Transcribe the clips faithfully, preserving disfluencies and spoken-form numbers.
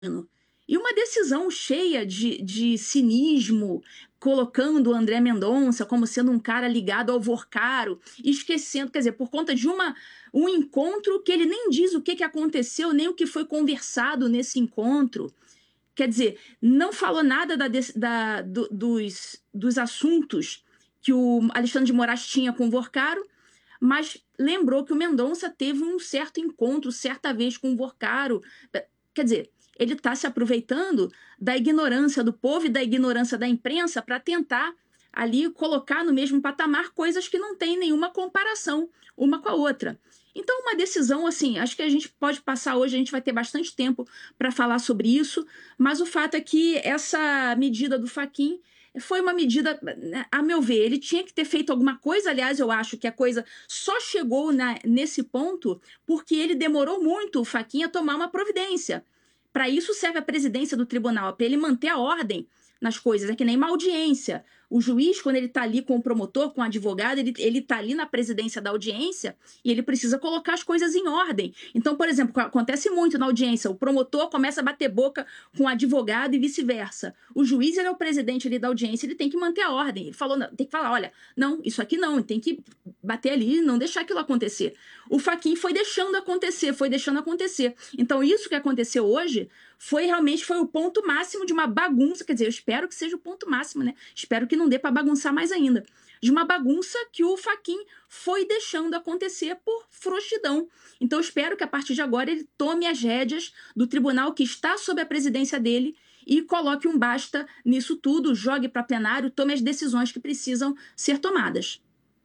E uma decisão cheia de, de cinismo, colocando o André Mendonça como sendo um cara ligado ao Vorcaro, esquecendo, quer dizer, por conta de uma, um encontro que ele nem diz o que, que aconteceu, nem o que foi conversado nesse encontro. Quer dizer, não falou nada da, da, do, dos, dos assuntos que o Alexandre de Moraes tinha com o Vorcaro, mas lembrou que o Mendonça teve um certo encontro, certa vez, com o Vorcaro. Quer dizer, ele está se aproveitando da ignorância do povo e da ignorância da imprensa para tentar ali colocar no mesmo patamar coisas que não têm nenhuma comparação uma com a outra. Então, uma decisão, assim, acho que a gente pode passar hoje, a gente vai ter bastante tempo para falar sobre isso, mas o fato é que essa medida do Fachin foi uma medida, a meu ver, ele tinha que ter feito alguma coisa. Aliás, eu acho que a coisa só chegou na, nesse ponto porque ele demorou muito, o Fachin, a tomar uma providência. Para isso serve a presidência do tribunal, para ele manter a ordem nas coisas. É que nem uma audiência. O juiz, quando ele está ali com o promotor, com o advogado, ele está ali na presidência da audiência e ele precisa colocar as coisas em ordem. Então, por exemplo, acontece muito na audiência, o promotor começa a bater boca com o advogado e vice-versa. O juiz, ele é o presidente ali da audiência, ele tem que manter a ordem. Ele falou, não, tem que falar, olha, não, isso aqui não, tem que bater ali e não deixar aquilo acontecer. O Fachin foi deixando acontecer, foi deixando acontecer. Então, isso que aconteceu hoje foi realmente foi o ponto máximo de uma bagunça, quer dizer, eu espero que seja o ponto máximo, né? Espero que não dê para bagunçar mais ainda. De uma bagunça que o Fachin foi deixando acontecer por frouxidão. Então, eu espero que a partir de agora ele tome as rédeas do tribunal que está sob a presidência dele e coloque um basta nisso tudo, jogue para plenário, tome as decisões que precisam ser tomadas.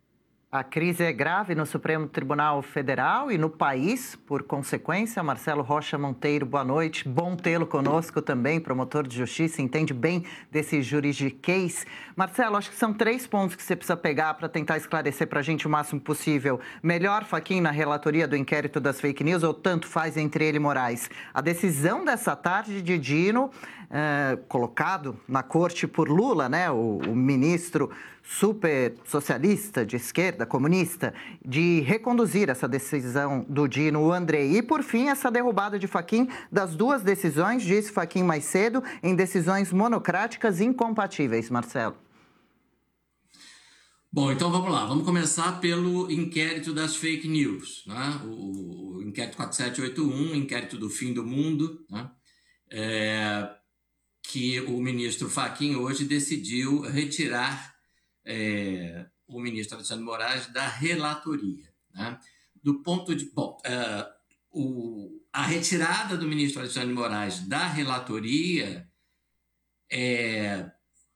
A crise é grave no Supremo Tribunal Federal e no país, por consequência. Marcelo Rocha Monteiro, boa noite. Bom tê-lo conosco também, promotor de justiça, entende bem desse juridiquês. Marcelo, acho que são três pontos que você precisa pegar para tentar esclarecer para a gente o máximo possível. Melhor, Fachin, na relatoria do inquérito das fake news, ou tanto faz entre ele e Moraes? A decisão dessa tarde de Dino, eh, colocado na corte por Lula, né, o, o ministro super socialista, de esquerda, comunista, de reconduzir essa decisão do Dino Andrei. E, por fim, essa derrubada de Fachin das duas decisões, disse Fachin mais cedo, em decisões monocráticas incompatíveis. Marcelo. Bom, então vamos lá. Vamos começar pelo inquérito das fake news, né? o, o inquérito quatro sete oito um, inquérito do fim do mundo, né? é, que o ministro Fachin hoje decidiu retirar É, o ministro Alexandre de Moraes da relatoria, né? Do ponto de... Bom, uh, o, a retirada do ministro Alexandre de Moraes da relatoria é,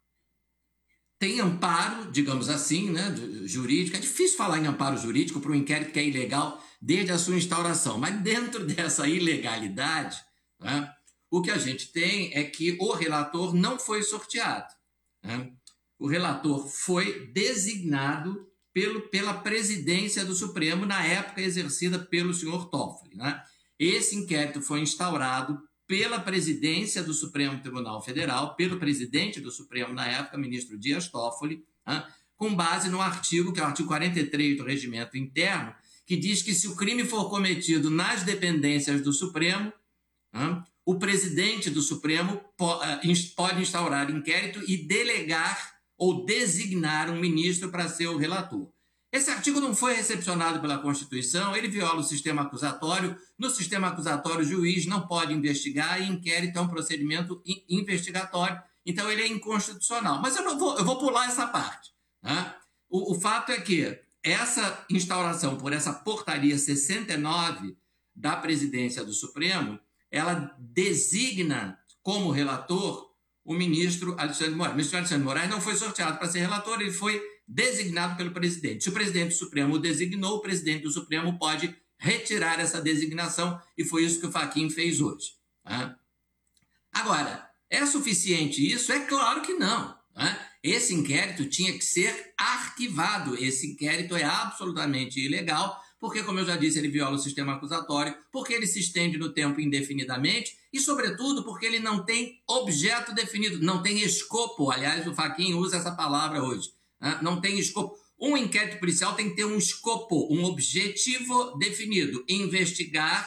tem amparo, digamos assim, né, jurídico. É difícil falar em amparo jurídico para um inquérito que é ilegal desde a sua instauração, mas dentro dessa ilegalidade, né, o que a gente tem é que o relator não foi sorteado, né? O relator foi designado pelo, pela presidência do Supremo, na época exercida pelo senhor Toffoli, né? Esse inquérito foi instaurado pela presidência do Supremo Tribunal Federal, pelo presidente do Supremo na época, ministro Dias Toffoli, né? Com base no artigo, que é o artigo quarenta e três do Regimento Interno, que diz que se o crime for cometido nas dependências do Supremo, né, o presidente do Supremo pode instaurar inquérito e delegar ou designar um ministro para ser o relator. Esse artigo não foi recepcionado pela Constituição, ele viola o sistema acusatório. No sistema acusatório, o juiz não pode investigar e inquérito é um procedimento investigatório, então ele é inconstitucional. Mas eu, não vou, eu vou pular essa parte, né? O, o fato é que essa instauração por essa portaria sessenta e nove da presidência do Supremo, ela designa como relator o ministro Alexandre de Moraes. O ministro Alexandre de Moraes não foi sorteado para ser relator, ele foi designado pelo presidente. Se o presidente do Supremo o designou, o presidente do Supremo pode retirar essa designação, e foi isso que o Fachin fez hoje, né? Agora, é suficiente isso? É claro que não, né? Esse inquérito tinha que ser arquivado. Esse inquérito é absolutamente ilegal, porque, como eu já disse, ele viola o sistema acusatório, porque ele se estende no tempo indefinidamente e, sobretudo, porque ele não tem objeto definido, não tem escopo. Aliás, o Fachin usa essa palavra hoje, né? Não tem escopo. Um inquérito policial tem que ter um escopo, um objetivo definido: investigar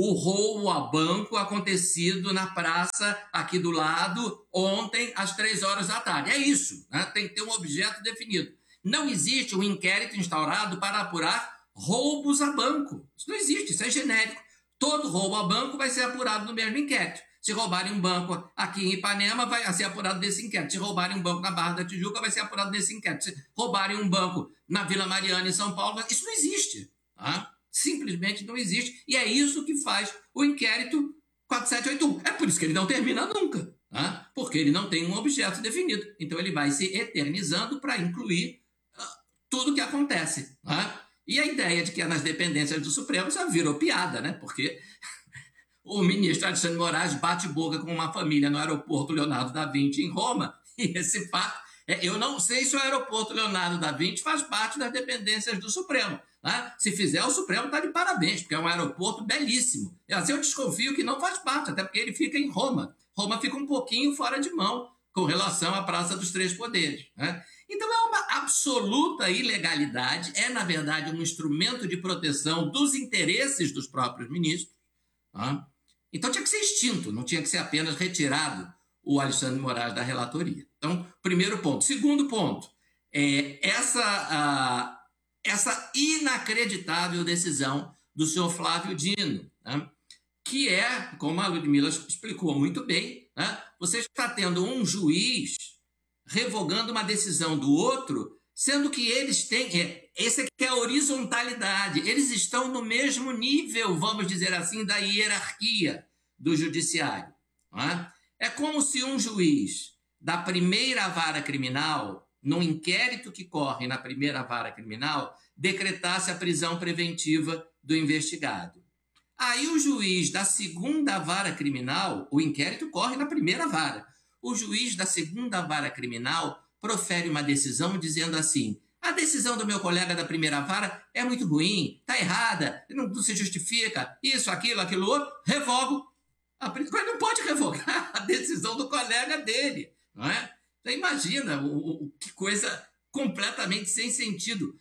o roubo a banco acontecido na praça aqui do lado ontem às três horas da tarde. É isso, né? Tem que ter um objeto definido. Não existe um inquérito instaurado para apurar roubos a banco. Isso não existe, isso é genérico. Todo roubo a banco vai ser apurado no mesmo inquérito. Se roubarem um banco aqui em Ipanema, vai ser apurado nesse inquérito. Se roubarem um banco na Barra da Tijuca, vai ser apurado nesse inquérito. Se roubarem um banco na Vila Mariana, em São Paulo, isso não existe. Tá? Simplesmente não existe. E é isso que faz o inquérito quatro sete oito um. É por isso que ele não termina nunca. Tá? Porque ele não tem um objeto definido. Então ele vai se eternizando para incluir uh, tudo o que acontece. Tá? E a ideia de que é nas dependências do Supremo já virou piada, né? Porque o ministro Alexandre de Moraes bate boca com uma família no aeroporto Leonardo da Vinci, em Roma, e esse fato, é, eu não sei se o aeroporto Leonardo da Vinci faz parte das dependências do Supremo. Né? Se fizer, o Supremo está de parabéns, porque é um aeroporto belíssimo. E assim eu desconfio que não faz parte, até porque ele fica em Roma. Roma fica um pouquinho fora de mão com relação à Praça dos Três Poderes. Né? Então é uma absoluta ilegalidade, é, na verdade, um instrumento de proteção dos interesses dos próprios ministros. Tá? Então tinha que ser extinto, não tinha que ser apenas retirado o Alexandre de Moraes da relatoria. Então, primeiro ponto. Segundo ponto, é essa, a, essa inacreditável decisão do senhor Flávio Dino, né? Que é, como a Ludmila explicou muito bem, né? Você está tendo um juiz revogando uma decisão do outro, sendo que eles têm... É, esse aqui é a horizontalidade. Eles estão no mesmo nível, vamos dizer assim, da hierarquia do judiciário. Não é? É como se um juiz da primeira vara criminal, num inquérito que corre na primeira vara criminal, decretasse a prisão preventiva do investigado. Aí o juiz da segunda vara criminal, o inquérito corre na primeira vara, o juiz da segunda vara criminal profere uma decisão dizendo assim: a decisão do meu colega da primeira vara é muito ruim, está errada, não, não se justifica, isso, aquilo, aquilo outro, revogo. Ele não pode revogar a decisão do colega dele, não é? Você imagina o, o, que coisa completamente sem sentido.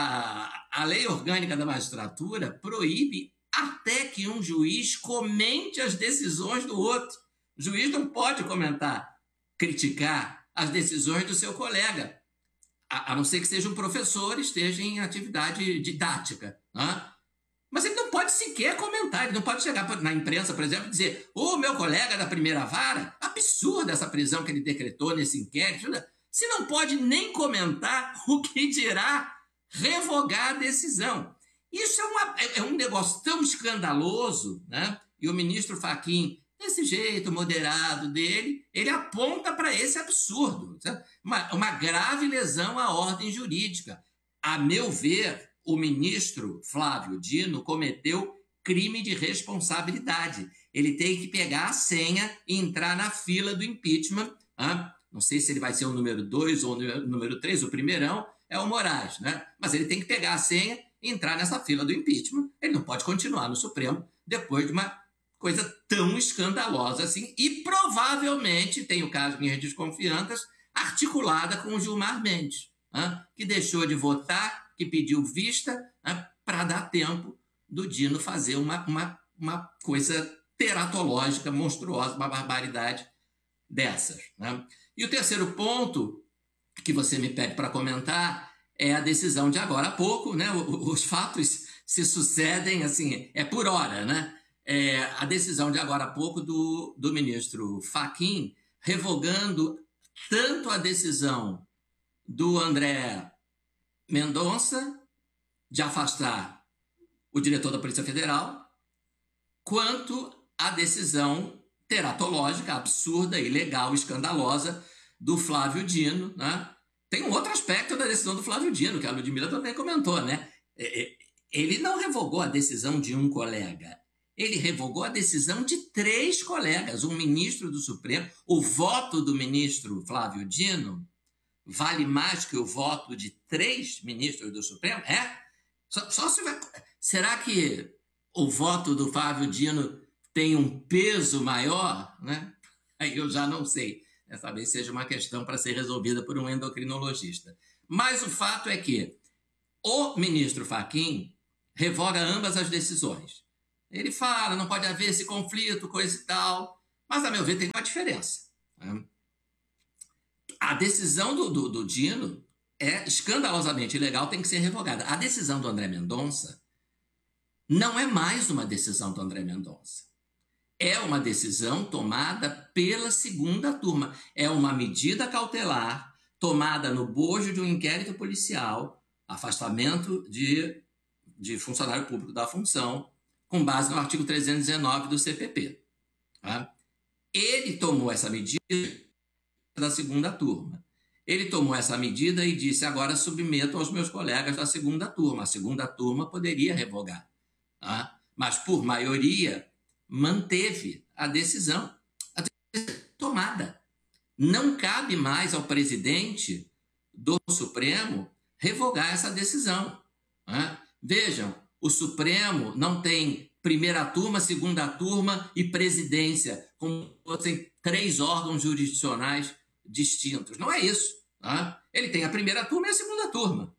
A, a lei orgânica da magistratura proíbe até que um juiz comente as decisões do outro. O juiz não pode comentar, criticar as decisões do seu colega, a, a não ser que seja um professor e esteja em atividade didática. Né? Mas ele não pode sequer comentar, ele não pode chegar na imprensa, por exemplo, e dizer: o meu colega da primeira vara, absurda essa prisão que ele decretou nesse inquérito. Se não pode nem comentar, o que dirá revogar a decisão? Isso é, uma, é um negócio tão escandaloso, né? E o ministro Fachin, desse jeito moderado dele, ele aponta para esse absurdo, uma, uma grave lesão à ordem jurídica. A meu ver, o ministro Flávio Dino cometeu crime de responsabilidade. Ele tem que pegar a senha e entrar na fila do impeachment. Hein? Não sei se ele vai ser o número dois ou o número três, o primeirão é o Moraes, né? Mas ele tem que pegar a senha e entrar nessa fila do impeachment. Ele não pode continuar no Supremo depois de uma coisa tão escandalosa assim, e provavelmente, tem o caso de minhas desconfianças, articulada com o Gilmar Mendes, hein? Que deixou de votar, que pediu vista, né, para dar tempo do Dino fazer uma, uma, uma coisa teratológica, monstruosa, uma barbaridade dessas. Né? E o terceiro ponto que você me pede para comentar é a decisão de agora há pouco, né? Os fatos se sucedem, assim, é por hora, né? É a decisão de agora há pouco do, do ministro Fachin revogando tanto a decisão do André Mendonça de afastar o diretor da Polícia Federal, quanto a decisão teratológica, absurda, ilegal, escandalosa do Flávio Dino. Né? Tem um outro aspecto da decisão do Flávio Dino, que a Ludmila também comentou. Né? Ele não revogou a decisão de um colega, ele revogou a decisão de três colegas, um ministro do Supremo. O voto do ministro Flávio Dino vale mais que o voto de três ministros do Supremo? É? Só, só se vai... Será que o voto do Flávio Dino tem um peso maior? Né? Aí eu já não sei. Talvez seja uma questão para ser resolvida por um endocrinologista. Mas o fato é que o ministro Fachin revoga ambas as decisões. Ele fala, não pode haver esse conflito, coisa e tal. Mas, a meu ver, tem uma diferença. Né? A decisão do, do, do Dino é escandalosamente ilegal, tem que ser revogada. A decisão do André Mendonça não é mais uma decisão do André Mendonça. É uma decisão tomada pela segunda turma. É uma medida cautelar tomada no bojo de um inquérito policial, afastamento de, de funcionário público da função, com base no artigo trezentos e dezenove do C P P. Tá? Ele tomou essa medida da segunda turma. Ele tomou essa medida e disse, agora submeto aos meus colegas da segunda turma. A segunda turma poderia revogar. Tá? Mas, por maioria, manteve a decisão, a decisão tomada. Não cabe mais ao presidente do Supremo revogar essa decisão. Né? Vejam, o Supremo não tem primeira turma, segunda turma e presidência, como fossem três órgãos jurisdicionais distintos. Não é isso. Né? Ele tem a primeira turma e a segunda turma.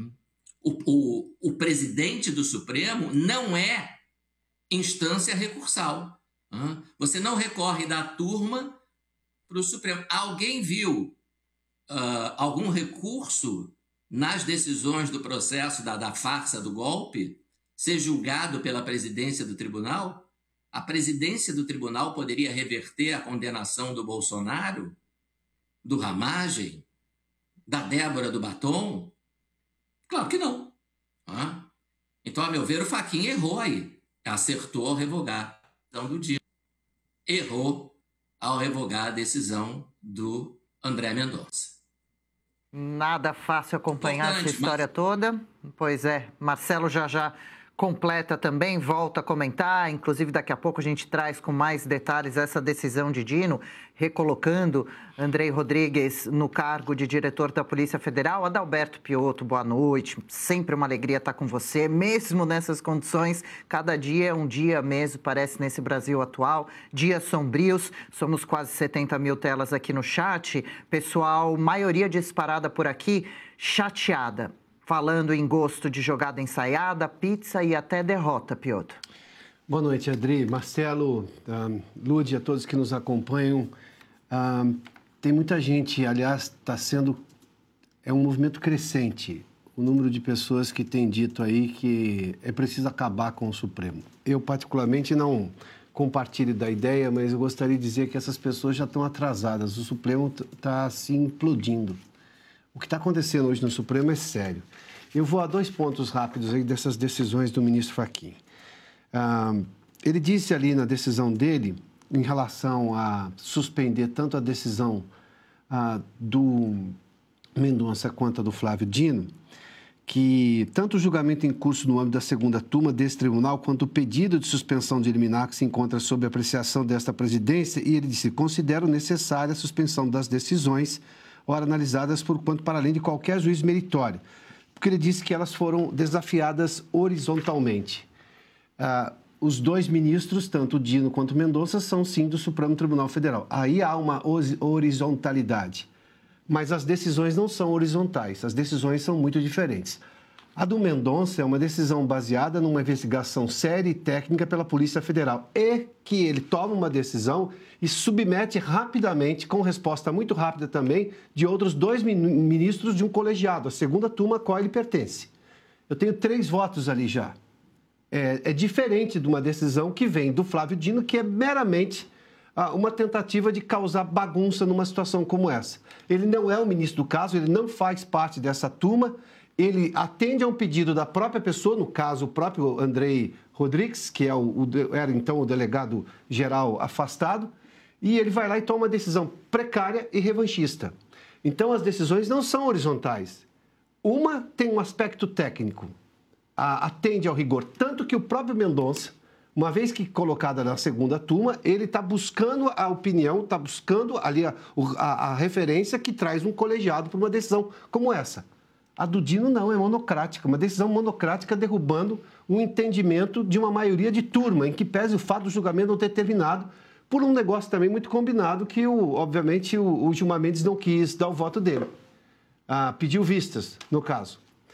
O, o, o presidente do Supremo não é instância recursal. Né? Você não recorre da turma para o Supremo. Alguém viu uh, algum recurso nas decisões do processo da, da farsa do golpe ser julgado pela presidência do tribunal? A presidência do tribunal poderia reverter a condenação do Bolsonaro, do Ramagem, da Débora do Batom? Claro que não. Ah? Então, a meu ver, o Fachin errou aí. Acertou ao revogar a decisão do dia. Errou ao revogar a decisão do André Mendonça. Nada fácil acompanhar Importante, essa história mas... toda. Pois é, Marcelo já já completa também, volta a comentar, inclusive daqui a pouco a gente traz com mais detalhes essa decisão de Dino, recolocando Andrei Rodrigues no cargo de diretor da Polícia Federal. Adalberto Piotto, boa noite, sempre uma alegria estar com você, mesmo nessas condições, cada dia é um dia mesmo, parece, nesse Brasil atual, dias sombrios, somos quase setenta mil telas aqui no chat, pessoal, maioria disparada por aqui, chateada. Falando em gosto de jogada ensaiada, pizza e até derrota, Piotto. Boa noite, Adri, Marcelo, um, Lud, a todos que nos acompanham. Um, tem muita gente, aliás, está sendo... É um movimento crescente, o número de pessoas que tem dito aí que é preciso acabar com o Supremo. Eu, particularmente, não compartilho da ideia, mas eu gostaria de dizer que essas pessoas já estão atrasadas. O Supremo está se implodindo. O que está acontecendo hoje no Supremo é sério. Eu vou a dois pontos rápidos aí dessas decisões do ministro Fachin. Ah, ele disse ali na decisão dele, em relação a suspender tanto a decisão ah, do Mendonça quanto a do Flávio Dino, que tanto o julgamento em curso no âmbito da segunda turma desse tribunal, quanto o pedido de suspensão de liminar que se encontra sob apreciação desta presidência, e ele disse, considero necessária a suspensão das decisões, ora analisadas por quanto para além de qualquer juiz meritório, porque ele disse que elas foram desafiadas horizontalmente. Ah, os dois ministros, tanto o Dino quanto o Mendonça, são sim do Supremo Tribunal Federal. Aí há uma horizontalidade, mas as decisões não são horizontais, as decisões são muito diferentes. A do Mendonça é uma decisão baseada numa investigação séria e técnica pela Polícia Federal e que ele toma uma decisão e submete rapidamente, com resposta muito rápida também, de outros dois ministros de um colegiado, a segunda turma a qual ele pertence. Eu tenho três votos ali já. É, é diferente de uma decisão que vem do Flávio Dino, que é meramente ah, uma tentativa de causar bagunça numa situação como essa. Ele não é o ministro do caso, ele não faz parte dessa turma, ele atende a um pedido da própria pessoa, no caso, o próprio Andrei Rodrigues, que é o, o, era então o delegado geral afastado, e ele vai lá e toma uma decisão precária e revanchista. Então, as decisões não são horizontais. Uma tem um aspecto técnico, a, atende ao rigor, tanto que o próprio Mendonça, uma vez que colocada na segunda turma, ele está buscando a opinião, está buscando ali a, a, a referência que traz um colegiado para uma decisão como essa. A do Dino não, é monocrática, uma decisão monocrática derrubando um entendimento de uma maioria de turma, em que pese o fato do julgamento não ter terminado, por um negócio também muito combinado que, o, obviamente, o, o Gilmar Mendes não quis dar o voto dele. Ah, pediu vistas, no caso.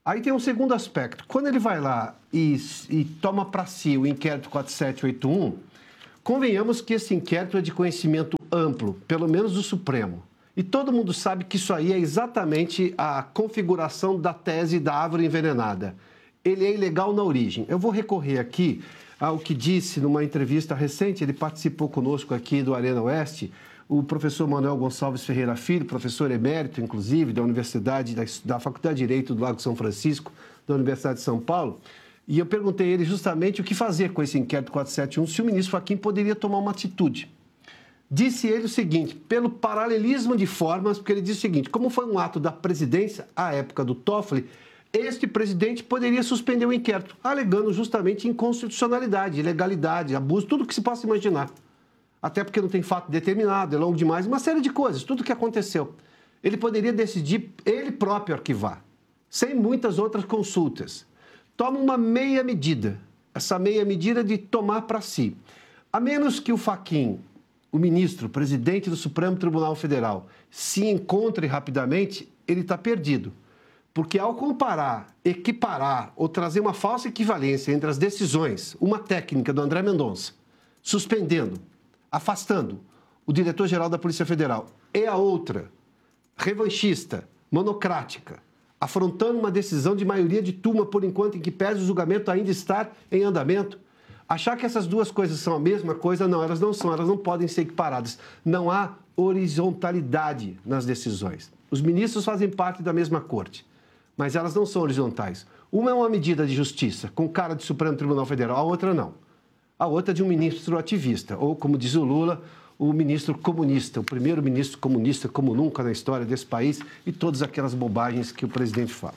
Aí tem um segundo aspecto. Quando ele vai lá e, e toma para si o inquérito quatro sete oito um, convenhamos que esse inquérito é de conhecimento amplo, pelo menos do Supremo. E todo mundo sabe que isso aí é exatamente a configuração da tese da árvore envenenada. Ele é ilegal na origem. Eu vou recorrer aqui ao que disse numa entrevista recente, ele participou conosco aqui do Arena Oeste, o professor Manuel Gonçalves Ferreira Filho, professor emérito, inclusive, da Universidade, da, da Faculdade de Direito do Lago São Francisco, da Universidade de São Paulo, e eu perguntei a ele justamente o que fazer com esse inquérito quatro sete um, se o ministro Fachin poderia tomar uma atitude. Disse ele o seguinte, pelo paralelismo de formas, porque ele disse o seguinte, como foi um ato da presidência, à época do Toffoli, este presidente poderia suspender o inquérito, alegando justamente inconstitucionalidade, ilegalidade, abuso, tudo que se possa imaginar. Até porque não tem fato determinado, é longo demais, uma série de coisas, tudo que aconteceu. Ele poderia decidir ele próprio arquivar, sem muitas outras consultas. Toma uma meia medida, essa meia medida de tomar para si. A menos que o Fachin, o ministro, presidente do Supremo Tribunal Federal, se encontre rapidamente, ele está perdido. Porque ao comparar, equiparar ou trazer uma falsa equivalência entre as decisões, uma técnica do André Mendonça, suspendendo, afastando o diretor-geral da Polícia Federal, e a outra, revanchista, monocrática, afrontando uma decisão de maioria de turma por enquanto em que pese o julgamento ainda estar em andamento, achar que essas duas coisas são a mesma coisa, não, elas não são, elas não podem ser equiparadas. Não há horizontalidade nas decisões. Os ministros fazem parte da mesma corte, mas elas não são horizontais. Uma é uma medida de justiça, com cara de Supremo Tribunal Federal, a outra não. A outra é de um ministro ativista, ou, como diz o Lula, o ministro comunista, o primeiro ministro comunista como nunca na história desse país, e todas aquelas bobagens que o presidente fala.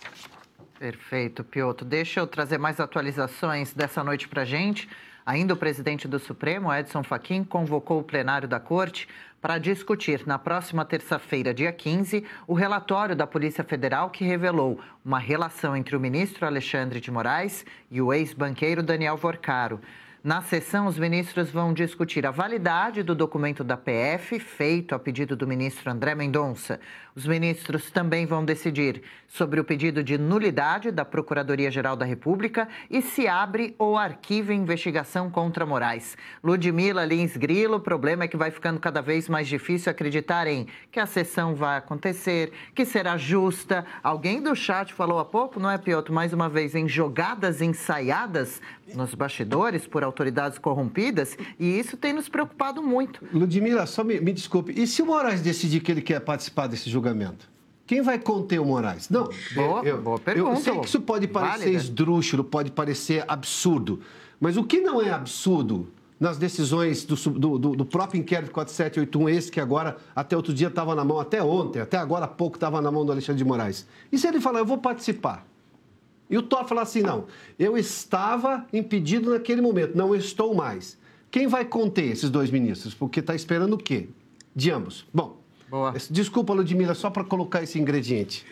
Perfeito, Piotr. Deixa eu trazer mais atualizações dessa noite para a gente. Ainda o presidente do Supremo, Edson Fachin, convocou o plenário da Corte para discutir na próxima terça-feira, dia quinze, o relatório da Polícia Federal que revelou uma relação entre o ministro Alexandre de Moraes e o ex-banqueiro Daniel Vorcaro. Na sessão, os ministros vão discutir a validade do documento da P F, feito a pedido do ministro André Mendonça. Os ministros também vão decidir sobre o pedido de nulidade da Procuradoria-Geral da República e se abre ou arquiva investigação contra Moraes. Ludmila Lins Grilo, o problema é que vai ficando cada vez mais difícil acreditar em que a sessão vai acontecer, que será justa. Alguém do chat falou há pouco, não é, Piotr, mais uma vez, em jogadas ensaiadas nos bastidores por autoridades corrompidas, e isso tem nos preocupado muito. Ludmila, só me, me desculpe, e se o Moraes decidir que ele quer participar desse julgamento? Quem vai conter o Moraes? Não, boa, eu, boa pergunta. Eu sei que isso pode parecer válida. esdrúxulo, pode parecer absurdo, mas o que não é absurdo nas decisões do, do, do próprio inquérito quatro sete oito um, esse que agora, até outro dia estava na mão, até ontem, até agora há pouco estava na mão do Alexandre de Moraes. E se ele falar, eu vou participar? E o Toffoli falar assim, não, eu estava impedido naquele momento, não estou mais. Quem vai conter esses dois ministros? Porque está esperando o quê? De ambos. Bom, boa. Desculpa, Ludmila, só para colocar esse ingrediente.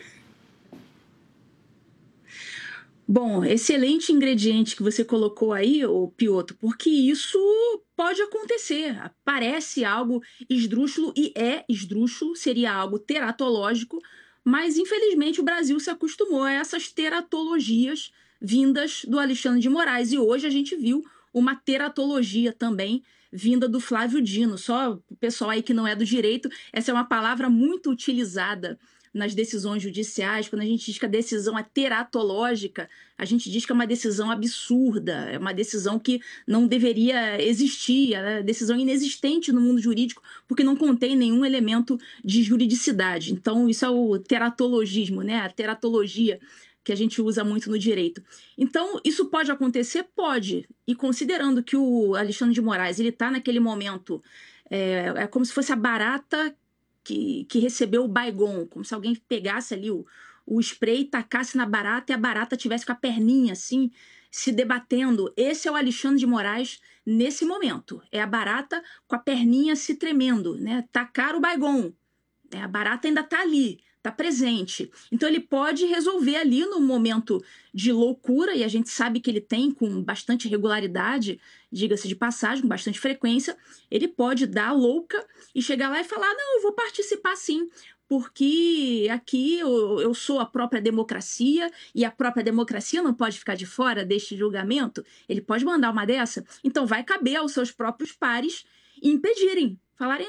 Bom, excelente ingrediente que você colocou aí, ô Piotr, porque isso pode acontecer. Parece algo esdrúxulo e é esdrúxulo, seria algo teratológico, mas, infelizmente, o Brasil se acostumou a essas teratologias vindas do Alexandre de Moraes. E hoje a gente viu uma teratologia também vinda do Flávio Dino. Só o pessoal aí que não é do direito, essa é uma palavra muito utilizada nas decisões judiciais. Quando a gente diz que a decisão é teratológica, a gente diz que é uma decisão absurda, é uma decisão que não deveria existir, é uma decisão inexistente no mundo jurídico, porque não contém nenhum elemento de juridicidade. Então, isso é o teratologismo, né? A teratologia que a gente usa muito no direito. Então, isso pode acontecer? Pode. E considerando que o Alexandre de Moraes ele está naquele momento, é, é como se fosse a barata Que, que recebeu o Baygon, como se alguém pegasse ali o, o spray, tacasse na barata e a barata tivesse com a perninha assim, se debatendo. Esse é o Alexandre de Moraes nesse momento. É a barata com a perninha se tremendo, né? Tacar o Baygon. A barata ainda está ali, está presente. Então ele pode resolver ali no momento de loucura, e a gente sabe que ele tem com bastante regularidade, diga-se de passagem, com bastante frequência, ele pode dar louca e chegar lá e falar, não, eu vou participar sim, porque aqui eu, eu sou a própria democracia e a própria democracia não pode ficar de fora deste julgamento. Ele pode mandar uma dessa. Então vai caber aos seus próprios pares impedirem, falarem